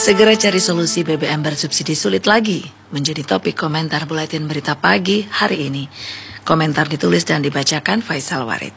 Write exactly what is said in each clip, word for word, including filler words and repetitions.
Segera cari solusi B B M bersubsidi sulit lagi, menjadi topik komentar Buletin Berita Pagi hari ini. Komentar ditulis dan dibacakan Faisal Warid.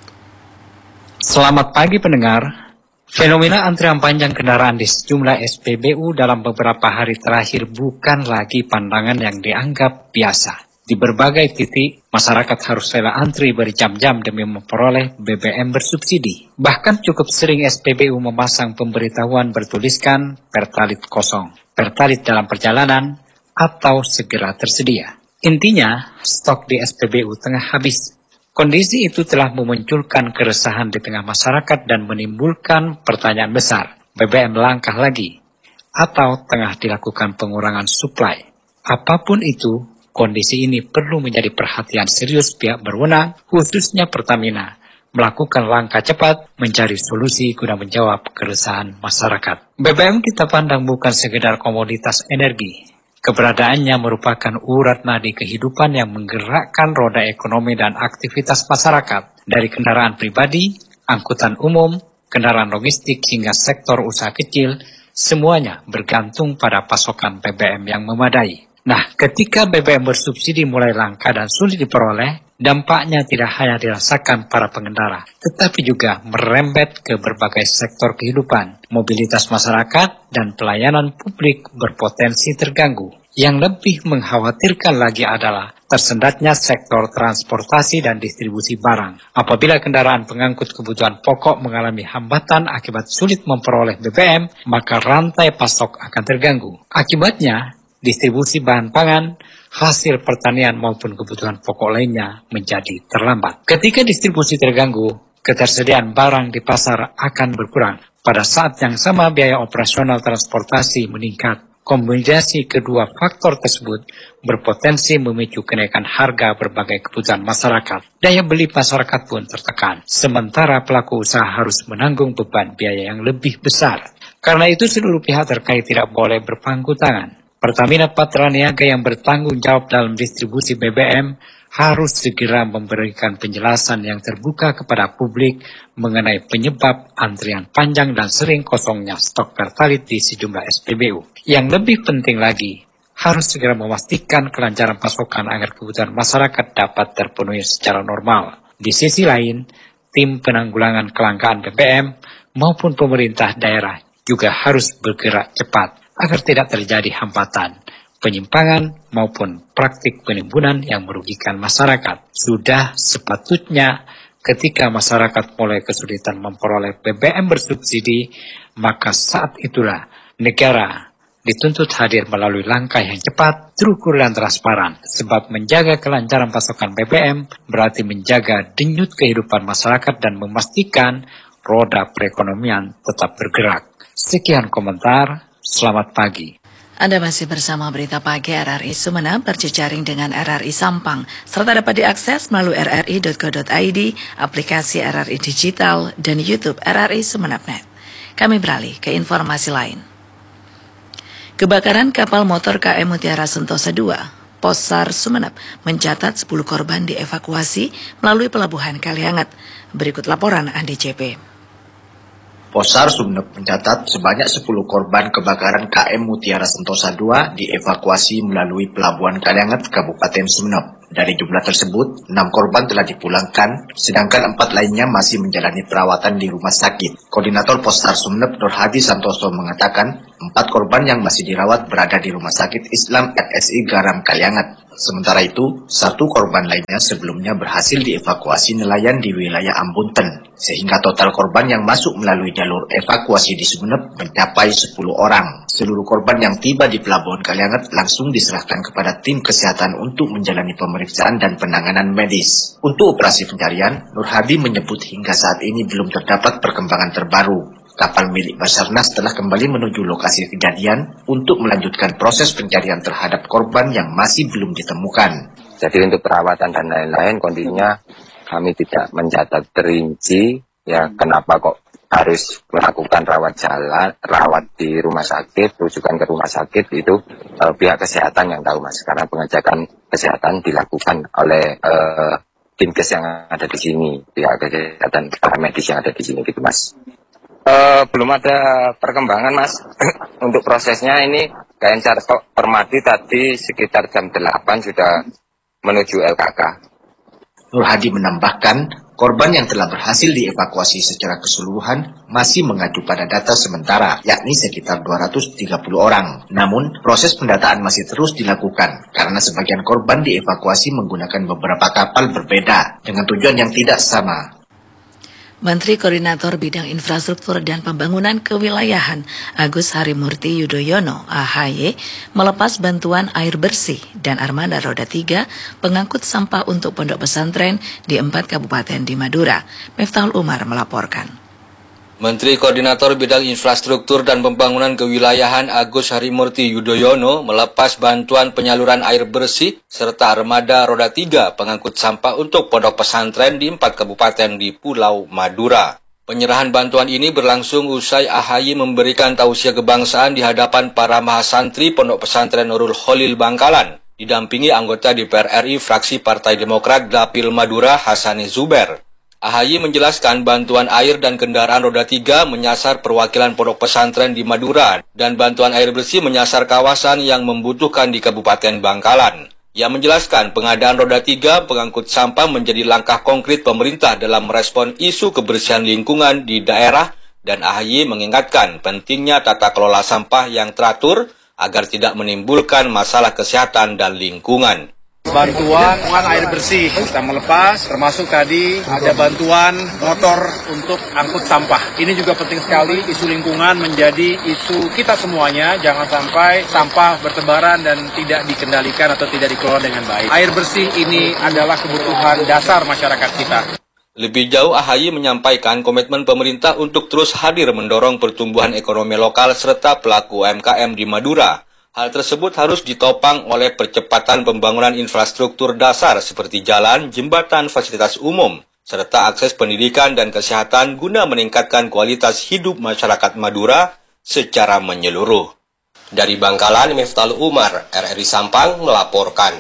Selamat pagi pendengar. Fenomena antrian panjang kendaraan di sejumlah S P B U dalam beberapa hari terakhir bukan lagi pandangan yang dianggap biasa. Di berbagai titik, masyarakat harus rela antri berjam-jam demi memperoleh B B M bersubsidi. Bahkan cukup sering S P B U memasang pemberitahuan bertuliskan Pertalit kosong, Pertalit dalam perjalanan, atau segera tersedia. Intinya, stok di S P B U tengah habis. Kondisi itu telah memunculkan keresahan di tengah masyarakat dan menimbulkan pertanyaan besar. B B M langkah lagi, atau tengah dilakukan pengurangan suplai. Apapun itu, kondisi ini perlu menjadi perhatian serius pihak berwenang, khususnya Pertamina, melakukan langkah cepat mencari solusi guna menjawab keresahan masyarakat. B B M kita pandang bukan sekedar komoditas energi. Keberadaannya merupakan urat nadi kehidupan yang menggerakkan roda ekonomi dan aktivitas masyarakat, dari kendaraan pribadi, angkutan umum, kendaraan logistik hingga sektor usaha kecil, semuanya bergantung pada pasokan B B M yang memadai. Nah, ketika B B M bersubsidi mulai langka dan sulit diperoleh, dampaknya tidak hanya dirasakan para pengendara, tetapi juga merembet ke berbagai sektor kehidupan. Mobilitas masyarakat dan pelayanan publik berpotensi terganggu. Yang lebih mengkhawatirkan lagi adalah tersendatnya sektor transportasi dan distribusi barang. Apabila kendaraan pengangkut kebutuhan pokok mengalami hambatan akibat sulit memperoleh B B M, maka rantai pasok akan terganggu. Akibatnya, distribusi bahan pangan, hasil pertanian maupun kebutuhan pokok lainnya menjadi terlambat. Ketika distribusi terganggu, ketersediaan barang di pasar akan berkurang. Pada saat yang sama biaya operasional transportasi meningkat. Kombinasi kedua faktor tersebut berpotensi memicu kenaikan harga berbagai kebutuhan masyarakat. Daya beli masyarakat pun tertekan, sementara pelaku usaha harus menanggung beban biaya yang lebih besar. Karena itu seluruh pihak terkait tidak boleh berpangku tangan. Pertamina Patraniaga yang bertanggung jawab dalam distribusi B B M harus segera memberikan penjelasan yang terbuka kepada publik mengenai penyebab antrian panjang dan sering kosongnya stok Pertalit di sejumlah S P B U. Yang lebih penting lagi, harus segera memastikan kelancaran pasokan agar kebutuhan masyarakat dapat terpenuhi secara normal. Di sisi lain, tim penanggulangan kelangkaan B B M maupun pemerintah daerah juga harus bergerak cepat agar tidak terjadi hambatan, penyimpangan maupun praktik penimbunan yang merugikan masyarakat. Sudah sepatutnya ketika masyarakat mulai kesulitan memperoleh B B M bersubsidi, maka saat itulah negara dituntut hadir melalui langkah yang cepat, terukur dan transparan. Sebab menjaga kelancaran pasokan B B M berarti menjaga denyut kehidupan masyarakat dan memastikan roda perekonomian tetap bergerak. Sekian komentar, selamat pagi. Anda masih bersama Berita Pagi R R I Sumeneb berjejaring dengan R R I Sampang, serta dapat diakses melalui r r i dot co dot i d, aplikasi R R I Digital, dan YouTube R R I Sumeneb Net. Kami beralih ke informasi lain. Kebakaran kapal motor K M Mutiara Sentosa dua, Posar Sumeneb, mencatat sepuluh korban dievakuasi melalui pelabuhan Kalianget. Berikut laporan Andi C P. Posar Sumeneb mencatat sebanyak sepuluh korban kebakaran K M Mutiara Sentosa dua dievakuasi melalui Pelabuhan Kalianget, Kabupaten Sumeneb. Dari jumlah tersebut, enam korban telah dipulangkan, sedangkan empat lainnya masih menjalani perawatan di rumah sakit. Koordinator Posar Sumeneb Nur Hadi Santoso mengatakan, empat korban yang masih dirawat berada di Rumah Sakit Islam R S I Garam Kalianget. Sementara itu, satu korban lainnya sebelumnya berhasil dievakuasi nelayan di wilayah Ambunten, sehingga total korban yang masuk melalui jalur evakuasi di Sumeneb mencapai sepuluh orang. Seluruh korban yang tiba di Pelabuhan Kalianget langsung diserahkan kepada tim kesehatan untuk menjalani pemeriksaan dan penanganan medis. Untuk operasi pencarian, Nur Hadi menyebut hingga saat ini belum terdapat perkembangan terbaru. Kapal milik Basarnas telah kembali menuju lokasi kejadian untuk melanjutkan proses pencarian terhadap korban yang masih belum ditemukan. Jadi untuk perawatan dan lain-lain kondisinya kami tidak mencatat terinci, ya kenapa kok harus melakukan rawat jalan, rawat di rumah sakit, rujukan ke rumah sakit itu uh, pihak kesehatan yang tahu Mas, karena pengecekan kesehatan dilakukan oleh uh, tim kes yang ada di sini, pihak kesehatan para medis yang ada di sini gitu Mas. Uh, belum ada perkembangan, Mas. Untuk prosesnya ini K N Carto Permadi tadi sekitar jam delapan sudah menuju L K K. Nur Hadi menambahkan, korban yang telah berhasil dievakuasi secara keseluruhan masih mengacu pada data sementara, yakni sekitar dua ratus tiga puluh orang. Namun, proses pendataan masih terus dilakukan karena sebagian korban dievakuasi menggunakan beberapa kapal berbeda dengan tujuan yang tidak sama. Menteri Koordinator Bidang Infrastruktur dan Pembangunan Kewilayahan Agus Harimurti Yudhoyono A H Y melepas bantuan air bersih dan armada roda tiga pengangkut sampah untuk pondok pesantren di empat kabupaten di Madura. Miftahul Umar melaporkan. Menteri Koordinator Bidang Infrastruktur dan Pembangunan Kewilayahan Agus Harimurti Yudhoyono melepas bantuan penyaluran air bersih serta armada roda tiga pengangkut sampah untuk pondok pesantren di empat kabupaten di Pulau Madura. Penyerahan bantuan ini berlangsung usai A H Y memberikan tausiah kebangsaan di hadapan para mahasantri pondok pesantren Nurul Khalil Bangkalan, didampingi anggota D P R R I fraksi Partai Demokrat Dapil Madura Hasani Zuber. A H Y menjelaskan bantuan air dan kendaraan roda tiga menyasar perwakilan pondok pesantren di Madura dan bantuan air bersih menyasar kawasan yang membutuhkan di Kabupaten Bangkalan. Ia menjelaskan pengadaan roda tiga pengangkut sampah menjadi langkah konkret pemerintah dalam merespon isu kebersihan lingkungan di daerah dan A H Y mengingatkan pentingnya tata kelola sampah yang teratur agar tidak menimbulkan masalah kesehatan dan lingkungan. Bantuan air bersih kita melepas, termasuk tadi ada bantuan motor untuk angkut sampah. Ini juga penting sekali, isu lingkungan menjadi isu kita semuanya. Jangan sampai sampah bertebaran dan tidak dikendalikan atau tidak dikelola dengan baik. Air bersih ini adalah kebutuhan dasar masyarakat kita. Lebih jauh, A H Y menyampaikan komitmen pemerintah untuk terus hadir mendorong pertumbuhan ekonomi lokal serta pelaku U M K M di Madura. Hal tersebut harus ditopang oleh percepatan pembangunan infrastruktur dasar seperti jalan, jembatan, fasilitas umum, serta akses pendidikan dan kesehatan guna meningkatkan kualitas hidup masyarakat Madura secara menyeluruh. Dari Bangkalan, Miftahul Umar, R R I Sampang melaporkan.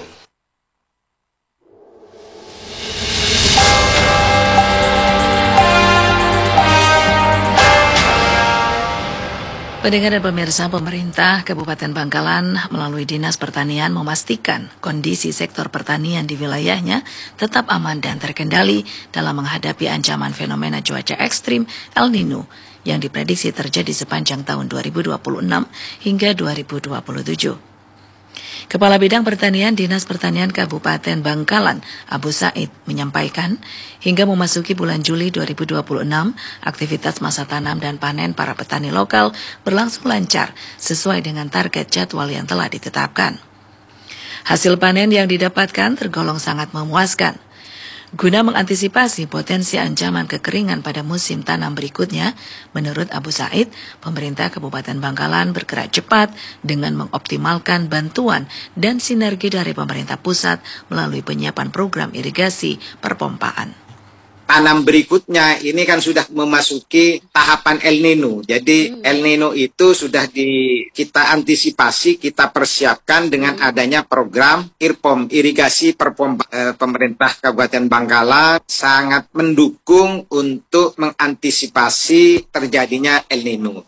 Pendengar dan pemirsa, pemerintah Kabupaten Bangkalan melalui Dinas Pertanian memastikan kondisi sektor pertanian di wilayahnya tetap aman dan terkendali dalam menghadapi ancaman fenomena cuaca ekstrim El Nino yang diprediksi terjadi sepanjang tahun dua ribu dua puluh enam hingga dua ribu dua puluh tujuh. Kepala Bidang Pertanian Dinas Pertanian Kabupaten Bangkalan, Abu Said, menyampaikan hingga memasuki bulan Juli dua ribu dua puluh enam, aktivitas masa tanam dan panen para petani lokal berlangsung lancar sesuai dengan target jadwal yang telah ditetapkan. Hasil panen yang didapatkan tergolong sangat memuaskan. Guna mengantisipasi potensi ancaman kekeringan pada musim tanam berikutnya, menurut Abu Said, pemerintah Kabupaten Bangkalan bergerak cepat dengan mengoptimalkan bantuan dan sinergi dari pemerintah pusat melalui penyiapan program irigasi perpompaan. Tanam berikutnya ini kan sudah memasuki tahapan El Nino. Jadi hmm. El Nino itu sudah di kita antisipasi, kita persiapkan dengan hmm. adanya program IRPOM, irigasi perpompa eh, pemerintah Kabupaten Bangkalan sangat mendukung untuk mengantisipasi terjadinya El Nino.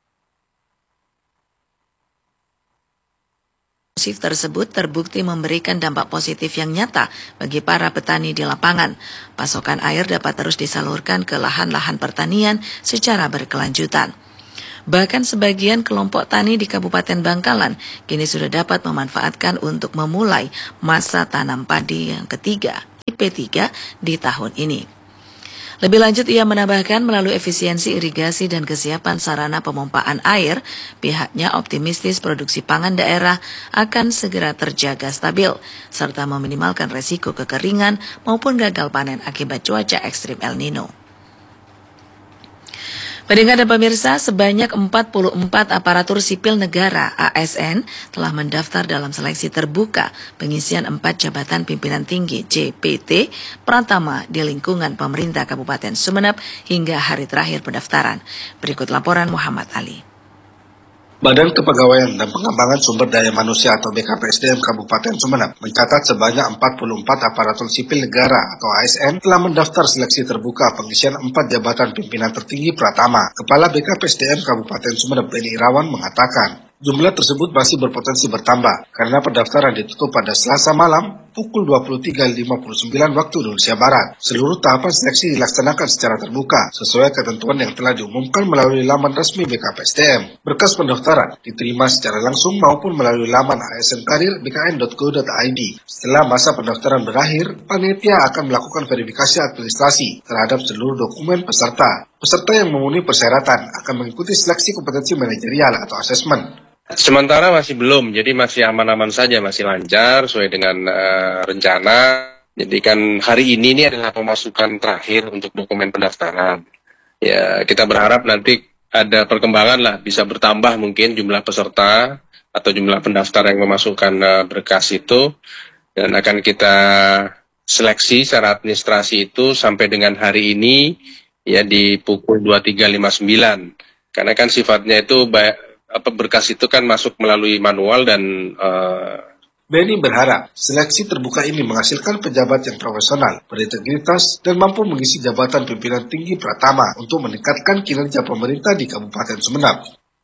Tersebut terbukti memberikan dampak positif yang nyata bagi para petani di lapangan. Pasokan air dapat terus disalurkan ke lahan-lahan pertanian secara berkelanjutan. Bahkan sebagian kelompok tani di Kabupaten Bangkalan kini sudah dapat memanfaatkan untuk memulai masa tanam padi yang ketiga, I P tiga, di tahun ini. Lebih lanjut, ia menambahkan melalui efisiensi irigasi dan kesiapan sarana pemompaan air, pihaknya optimistis produksi pangan daerah akan segera terjaga stabil, serta meminimalkan resiko kekeringan maupun gagal panen akibat cuaca ekstrim El Nino. Pendengar dan pemirsa, sebanyak empat puluh empat aparatur sipil negara A S N telah mendaftar dalam seleksi terbuka pengisian empat jabatan pimpinan tinggi J P T Pratama di lingkungan pemerintah Kabupaten Sumeneb hingga hari terakhir pendaftaran. Berikut laporan Muhammad Ali. Badan Kepegawaian dan Pengembangan Sumber Daya Manusia atau B K P S D M Kabupaten Sumeneb mencatat sebanyak empat puluh empat aparatur sipil negara atau A S N telah mendaftar seleksi terbuka pengisian empat jabatan pimpinan tertinggi Pratama. Kepala B K P S D M Kabupaten Sumeneb Beni Irawan mengatakan, jumlah tersebut masih berpotensi bertambah karena pendaftaran ditutup pada Selasa malam pukul dua puluh tiga lima puluh sembilan waktu Indonesia Barat. Seluruh tahapan seleksi dilaksanakan secara terbuka sesuai ketentuan yang telah diumumkan melalui laman resmi B K P S D M. Berkas pendaftaran diterima secara langsung maupun melalui laman a s n karir b k n dot go dot i d. Setelah masa pendaftaran berakhir, panitia akan melakukan verifikasi administrasi terhadap seluruh dokumen peserta. Peserta yang memenuhi persyaratan akan mengikuti seleksi kompetensi manajerial atau asesmen. Sementara masih belum, jadi masih aman-aman saja, masih lancar sesuai dengan uh, rencana. Jadi kan hari ini ini adalah pemasukan terakhir untuk dokumen pendaftaran. Ya, kita berharap nanti ada perkembangan lah, bisa bertambah mungkin jumlah peserta atau jumlah pendaftar yang memasukkan uh, berkas itu, dan akan kita seleksi secara administrasi itu sampai dengan hari ini ya di pukul dua puluh tiga lima puluh sembilan. Karena kan sifatnya itu baik apa berkas itu kan masuk melalui manual dan uh... Beni berharap seleksi terbuka ini menghasilkan pejabat yang profesional, berintegritas, dan mampu mengisi jabatan pimpinan tinggi Pratama untuk meningkatkan kinerja pemerintah di Kabupaten Sumeneb.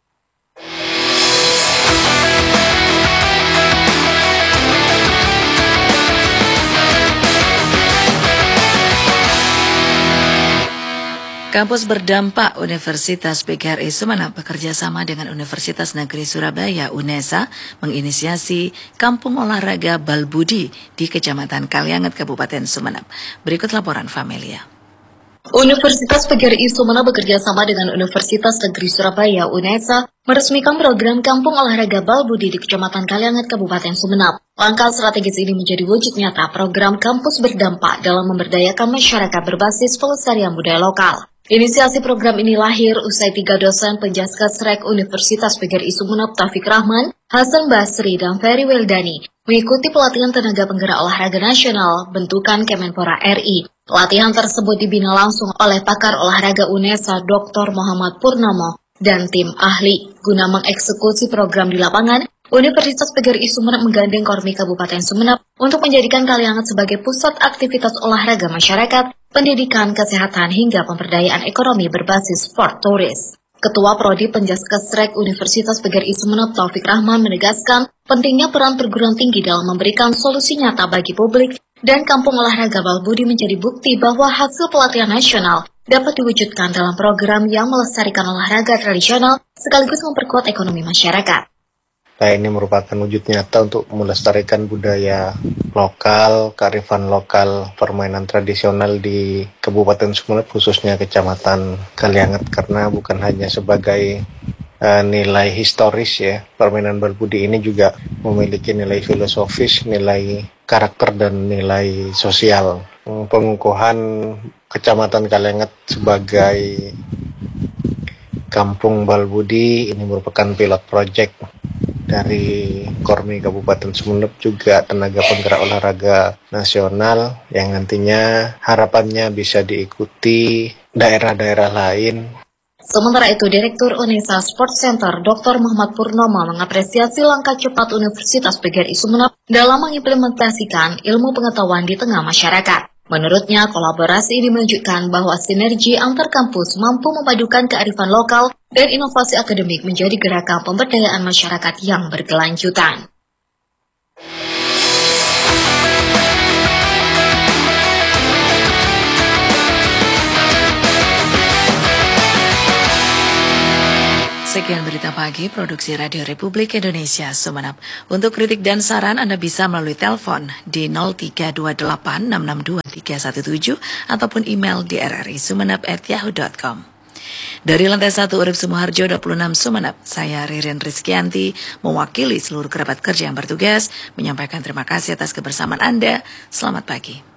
Kampus berdampak Universitas P G R I Sumeneb bekerja sama dengan Universitas Negeri Surabaya UNESA menginisiasi Kampung Olahraga Balbudi di Kecamatan Kalianget, Kabupaten Sumeneb. Berikut laporan Familia. Universitas P G R I Sumeneb bekerja sama dengan Universitas Negeri Surabaya UNESA meresmikan program Kampung Olahraga Balbudi di Kecamatan Kalianget, Kabupaten Sumeneb. Langkah strategis ini menjadi wujud nyata program kampus berdampak dalam memberdayakan masyarakat berbasis pelestarian budaya lokal. Inisiasi program ini lahir usai tiga dosen Penjaskesrek Universitas P G R I Sumeneb Taufik Rahman, Hasan Basri, dan Ferry Weldani mengikuti pelatihan tenaga penggerak olahraga nasional bentukan Kemenpora R I. Pelatihan tersebut dibina langsung oleh pakar olahraga UNESA Doktor Muhammad Purnomo dan tim ahli. Guna mengeksekusi program di lapangan, Universitas P G R I Sumeneb menggandeng Kormi Kabupaten Sumeneb untuk menjadikan Kalianget sebagai pusat aktivitas olahraga masyarakat, pendidikan, kesehatan, hingga pemberdayaan ekonomi berbasis sport touris. Ketua Prodi Penjaskesrek Universitas P G R I Sumeneb Taufik Rahman menegaskan pentingnya peran perguruan tinggi dalam memberikan solusi nyata bagi publik, dan Kampung Olahraga Balbudi menjadi bukti bahwa hasil pelatihan nasional dapat diwujudkan dalam program yang melestarikan olahraga tradisional sekaligus memperkuat ekonomi masyarakat. Nah, ini merupakan wujud nyata untuk melestarikan budaya lokal, kearifan lokal, permainan tradisional di Kabupaten Sumeneb, khususnya Kecamatan Kalianget, karena bukan hanya sebagai uh, nilai historis ya, permainan Balbudi ini juga memiliki nilai filosofis, nilai karakter, dan nilai sosial. Pengukuhan Kecamatan Kalianget sebagai Kampung Balbudi ini merupakan pilot project dari Kormi Kabupaten Sumeneb, juga tenaga penggerak olahraga nasional yang nantinya harapannya bisa diikuti daerah-daerah lain. Sementara itu, Direktur UNESA Sport Center Doktor Muhammad Purnomo mengapresiasi langkah cepat Universitas P G R I Sumeneb dalam mengimplementasikan ilmu pengetahuan di tengah masyarakat. Menurutnya, kolaborasi ini menunjukkan bahwa sinergi antar kampus mampu memadukan kearifan lokal dan inovasi akademik menjadi gerakan pemberdayaan masyarakat yang berkelanjutan. Sekian berita pagi produksi Radio Republik Indonesia Sumeneb. Untuk kritik dan saran Anda bisa melalui telepon di nol tiga dua delapan enam enam dua tiga satu tujuh ataupun email di r r i sumeneb at yahoo dot com. Dari lantai satu Urip Sumoharjo dua puluh enam Sumeneb, saya Ririn Rizkianti mewakili seluruh kerabat kerja yang bertugas menyampaikan terima kasih atas kebersamaan Anda. Selamat pagi.